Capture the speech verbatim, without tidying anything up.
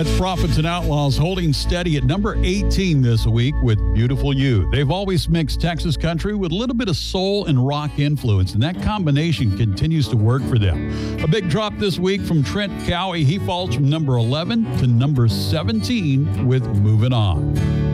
That's Prophets and Outlaws holding steady at number eighteen this week with Beautiful You. They've always mixed Texas country with a little bit of soul and rock influence, and that combination continues to work for them. A big drop this week from Trent Cowie. He falls from number eleven to number seventeen with Moving On.